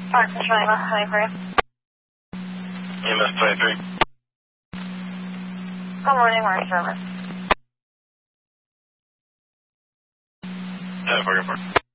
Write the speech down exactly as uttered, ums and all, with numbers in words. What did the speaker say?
Park Control, E M S twenty-three. E M S twenty-three. Good morning, we're in service. ten four four.